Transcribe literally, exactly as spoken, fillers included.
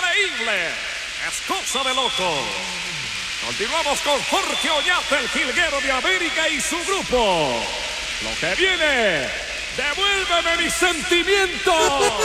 increíble. Es cosa de loco. Continuamos con Jorge Oñate, el jilguero de América y su grupo. Lo que viene, devuélveme mis sentimientos.